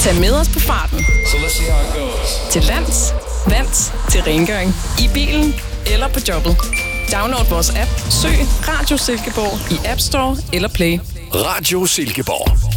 Tag med os på farten. Til lands, vands, til rengøring, i bilen eller på jobbet. Download vores app. Søg Radio Silkeborg i App Store eller Play. Radio Silkeborg.